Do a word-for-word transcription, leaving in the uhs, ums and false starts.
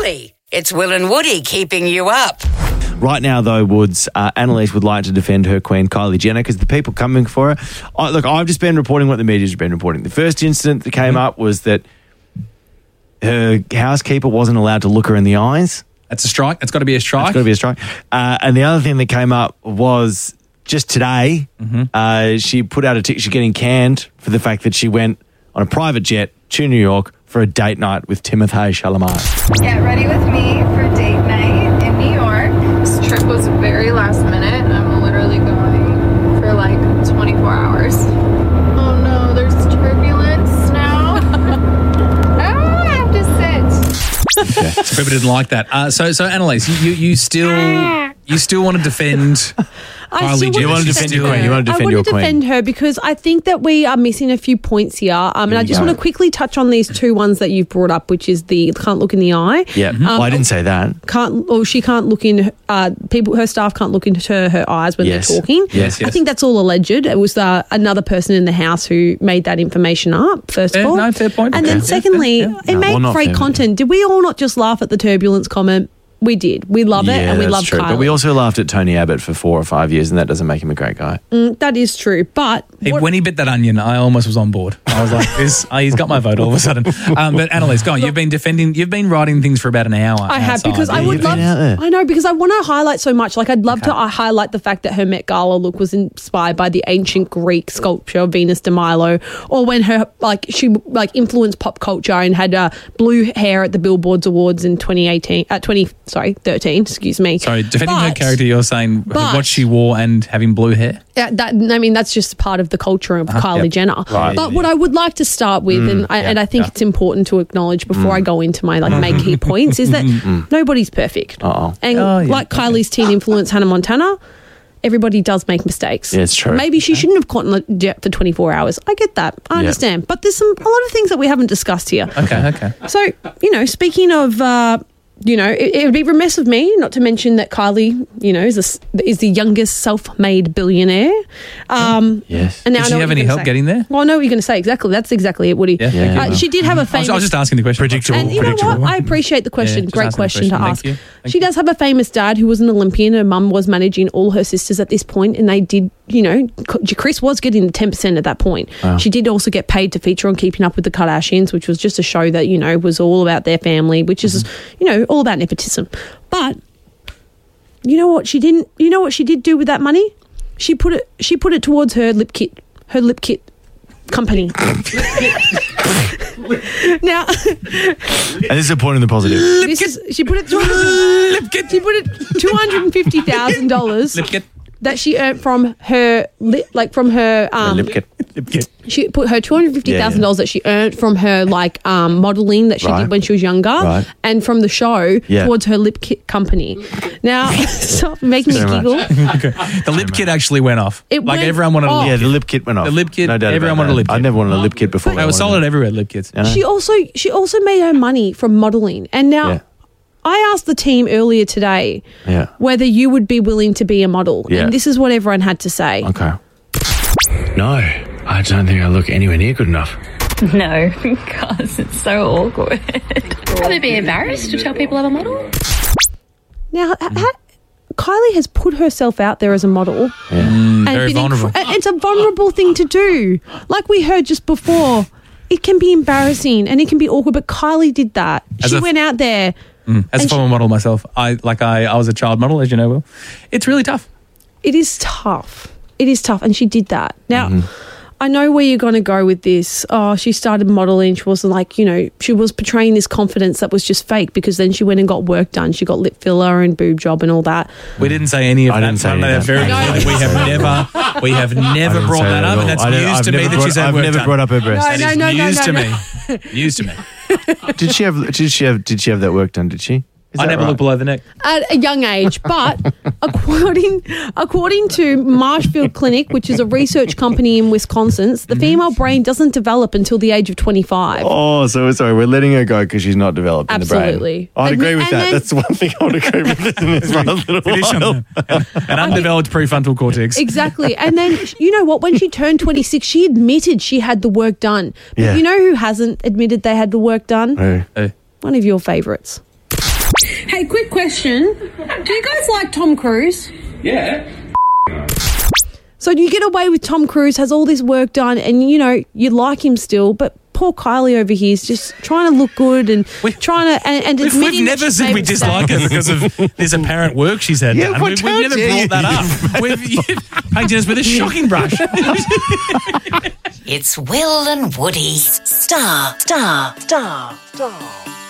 Woody. It's Will and Woody keeping you up. Right now, though, Woods, uh, Annalise would like to defend her queen, Kylie Jenner, because the people coming for her... I, look, I've just been reporting what the media's been reporting. The first incident that came mm-hmm. up was that her housekeeper wasn't allowed to look her in the eyes. That's a strike. It's got to be a strike. It's got to be a strike. Uh, and the other thing that came up was just today, mm-hmm. uh, she put out a ticket. She's getting canned for the fact that she went on a private jet to New York for a date night with Timothée Chalamet. Get ready with me for date night in New York. This trip was very last minute. I'm literally going for like twenty-four hours. Oh no, there's turbulence now. Oh, I have to sit. Okay. So people didn't like that. Uh, so, so Annalise, you, you, you still you still want to defend I Kylie Jenner? You want to defend your queen. You want to defend I your want to queen. defend her because I think that we are missing a few points here. Um, and I just go. want to quickly touch on these two ones that you've brought up, which is the can't look in the eye. Yeah, Um, well, I didn't say that. Can't, or she can't look in. Uh, people, her staff can't look into her, her eyes when Yes. they're talking. Yes, yes. I think that's all alleged. It was uh, another person in the house who made that information up. First Fair, of all, no, fair point. And Okay. then Yeah, secondly, fair, yeah. it No, made well, not great fair, content. Did we all not just laugh at the turbulence comment? We did. We love it, yeah, and we that's love true. Kylie. But we also laughed at Tony Abbott for four or five years, and that doesn't make him a great guy. Mm, that is true, but Hey, what- when he bit that onion, I almost was on board. I was like, this, oh, he's got my vote all of a sudden. Um, but Annalise, go on. You've been defending, you've been writing things for about an hour. I have outside. because I Yeah, would you've been love. out there. I know because I want to highlight so much. Like I'd love to uh, highlight the fact that her Met Gala look was inspired by the ancient Greek sculpture of Venus de Milo, or when her like she like influenced pop culture and had uh, blue hair at the Billboards Awards in twenty eighteen. At uh, twenty sorry thirteen. Excuse me. Sorry, defending her But- character, you're saying but- what she wore and having blue hair? Yeah, that I mean that's just part of the culture of Kylie yep. Jenner. Right. But what I would like to start with, and I, yeah, and I think yeah. it's important to acknowledge before I go into my like main key points, is that nobody's perfect. Uh-oh. And Oh, yeah, like Kylie's teen influence, Hannah Montana, everybody does make mistakes. Yeah, it's true. Maybe she shouldn't have caught in the jet for twenty-four hours. I get that. I Yeah. understand. But there's some a lot of things that we haven't discussed here. Okay, okay. So, you know, speaking of, uh, you know, it, it would be remiss of me not to mention that Kylie, you know, is, a s is the youngest self-made billionaire. Um, Yes. And now Did I she know have what any you're gonna help say. getting there? Well, I know what you're going to say. Exactly. That's exactly it, Woody. Yeah, Yeah. thank you. Uh, she did have a I was, famous... I was just asking the question. Predictable. And you know predictable. what? I appreciate the question. Yeah, just Great asking the question, to question. ask. Thank you. Thank she you. does have a famous dad who was an Olympian. Her mum was managing all her sisters at this point, and they did, you know, Chris was getting the ten percent at that point. Wow. She did also get paid to feature on Keeping Up with the Kardashians, which was just a show that, you know, was all about their family, which is, Mm-hmm. you know, all about nepotism. But you know what she didn't, you know what she did do with that money? She put it, she put it towards her lip kit, her lip kit company. Now, And this is a point in the positive. this is, she put it towards, she put it two hundred and fifty thousand dollars Lip kit. that she earned from her li- like from her um Lip kit. Lip kit. she put her two hundred fifty thousand dollars Yeah, yeah. that she earned from her like um modeling that she Right. did when she was younger, Right. and from the show Yeah. towards her lip kit company. Now, stop making me So much. giggle. Okay. The lip kit actually went off. It like went everyone wanted a off. lip Yeah, kit. the lip kit went off. The lip kit, No doubt everyone about wanted a that. lip I kit. never wanted a lip kit before. They were sold everywhere, lip kits. Yeah. She also she also made her money from modeling, and now. Yeah. I asked the team earlier today Yeah. whether you would be willing to be a model, Yeah. and this is what everyone had to say. Okay. No, I don't think I look anywhere near good enough. No, because it's so awkward. Probably be embarrassed to tell people I'm a model. Now, ha- ha- Kylie has put herself out there as a model. Yeah. and very been vulnerable. and it's a vulnerable thing to do. Like we heard just before, it can be embarrassing and it can be awkward, but Kylie did that. As she a- went out there. Mm. As a And former model myself, I like I, I was a child model, as you know, Will. It's really tough. It is tough. It is tough, and she did that. Now, Mm-hmm. I know where you're going to go with this. Oh, she started modeling. She wasn't like, you know, she was portraying this confidence that was just fake because then she went and got work done. She got lip filler and boob job and all that. We didn't say any of I that. didn't say I any know of that that. very No. clearly. We have never, we have I never didn't brought say that at up, all. and that's I don't- news I've to me never that brought- she's had I've work never done. brought up her breast. No, That is no, no, news no, to no. me. News to me. Did she have? Did she have? Did she have that work done? Did she? Is I that never right? looked below the neck. At a young age, but according according to Marshfield Clinic, which is a research company in Wisconsin, the female brain doesn't develop until the age of twenty-five. Oh, so sorry. We're letting her go because she's not developed in the brain. Absolutely. I'd And- agree with and that. then- That's the one thing I would agree with in this one little while. An, an undeveloped prefrontal cortex. Exactly. And then, you know what? When she turned twenty-six, she admitted she had the work done. But Yeah. you know who hasn't admitted they had the work done? Hey. Hey. One of your favourites. Hey, quick question. Do you guys like Tom Cruise? Yeah. So you get away with Tom Cruise, has all this work done, and, you know, you like him still, but poor Kylie over here is just trying to look good and We- trying to... And, and We've, admitting we've that never she's said made we dislike her because of this apparent work she's had Yeah, done. what We've, how we've never dare brought that up. We've you've painted us with a shocking brush. It's Will and Woody. Star, star, star, star.